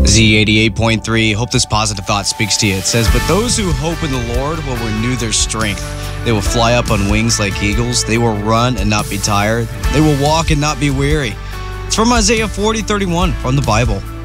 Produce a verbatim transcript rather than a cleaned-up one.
Z eighty-eight point three, hope this positive thought speaks to you. It says, but those who hope in the Lord will renew their strength. They will fly up on wings like eagles. They will run and not be tired. They will walk and not be weary. It's from Isaiah forty thirty-one from the Bible.